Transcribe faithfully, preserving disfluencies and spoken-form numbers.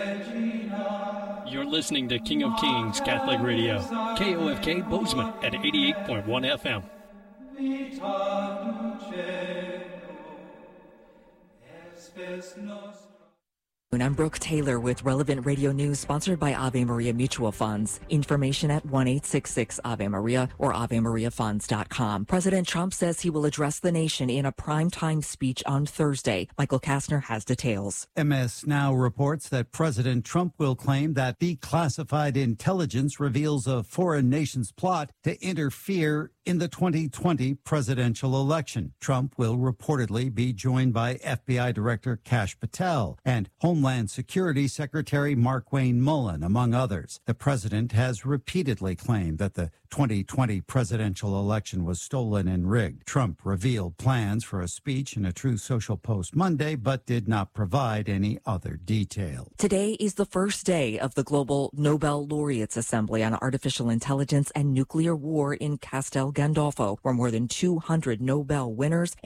You're listening to King of Kings Catholic Radio, K O F K Bozeman at eighty-eight point one F M. I'm Brooke Taylor with Relevant Radio News, sponsored by Ave Maria Mutual Funds. Information at one eight six six Ave Maria or ave maria funds dot com. President Trump says he will address the nation in a primetime speech on Thursday. Michael Kastner has details. M S Now reports that President Trump will claim that declassified intelligence reveals a foreign nation's plot to interfere in the twenty twenty presidential election. Trump will reportedly be joined by F B I Director Kash Patel and Homeland Security Secretary Markwayne Mullin, among others. The president has repeatedly claimed that the twenty twenty presidential election was stolen and rigged. Trump revealed plans for a speech in a Truth Social post Monday, but did not provide any other detail. Today is the first day of the Global Nobel Laureates Assembly on Artificial Intelligence and Nuclear War in Castel Gandolfo, where more than two hundred Nobel winners